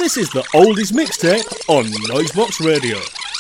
This is the Oldies Mixtape on Noisebox Radio.